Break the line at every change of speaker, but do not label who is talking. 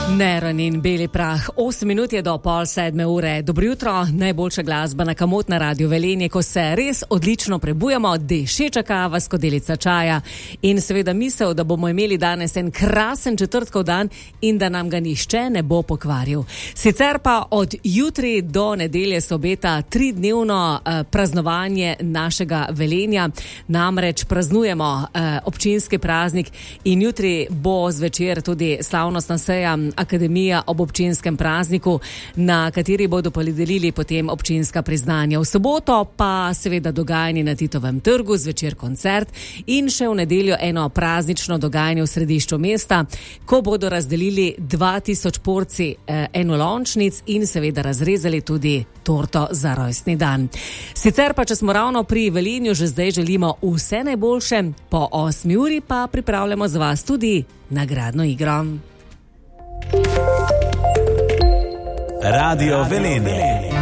Neron in Beli prah. 8 minut je do 6:30. Dobro jutro, najboljša glasba na Kamot na Radiu Velenje, ko se res odlično prebujamo, dešeča kava, skodelica čaja in seveda misel, da bomo imeli danes en krasen četrtkov dan in da nam ga nišče ne bo pokvaril. Sicer pa od jutri do nedelje se obeta 3-dnevno praznovanje našega Velenja. Namreč praznujemo občinski praznik in jutri bo zvečer tudi slavnostna seja Akademija ob občinskem prazniku, na kateri bodo podelili potem občinska priznanja. V soboto pa seveda dogajanje na Titovem trgu, zvečer koncert in še v nedeljo eno praznično dogajanje v središču mesta, ko bodo razdelili 2000 porcij enolončnic in seveda razrezali tudi torto za rojstni dan. Sicer pa, če smo ravno pri Velenju, že zdaj želimo vse najboljše, po 8 uri pa pripravljamo za vas tudi nagradno igro.
Radio Velenje.